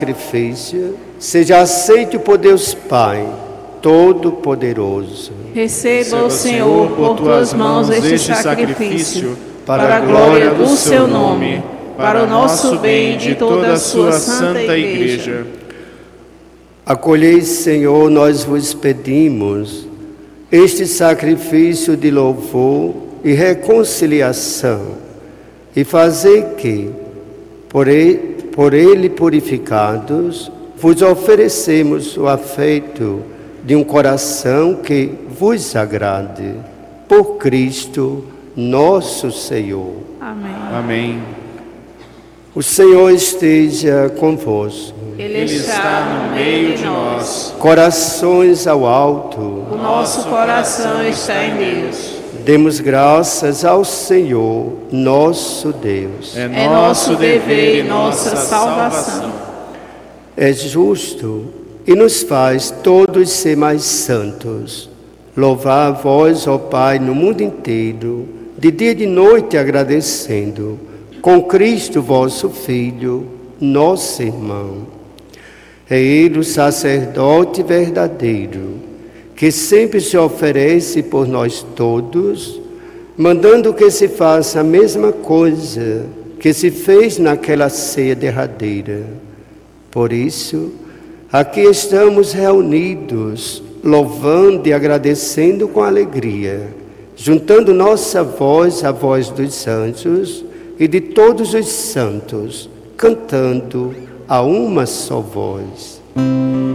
sacrifício seja aceito por Deus Pai Todo-Poderoso. Receba o Senhor por tuas mãos este sacrifício, para a glória do seu nome, para o nosso bem e de toda a sua santa Igreja. Acolhei, Senhor, nós vos pedimos, este sacrifício de louvor e reconciliação, e fazei que, por ele purificados, vos oferecemos o afeto de um coração que vos agrade. Por Cristo, nosso Senhor. Amém. Amém. O Senhor esteja convosco. Ele está no meio de nós. Corações ao alto. O nosso coração está em Deus. Demos graças ao Senhor, nosso Deus. É nosso dever e nossa salvação. É justo e nos faz todos ser mais santos. Louvar a vós, ó Pai, no mundo inteiro, de dia e de noite agradecendo, com Cristo vosso Filho, nosso irmão. É Ele o sacerdote verdadeiro, que sempre se oferece por nós todos, mandando que se faça a mesma coisa que se fez naquela ceia derradeira. Por isso, aqui estamos reunidos, louvando e agradecendo com alegria, juntando nossa voz à voz dos anjos e de todos os santos, cantando a uma só voz.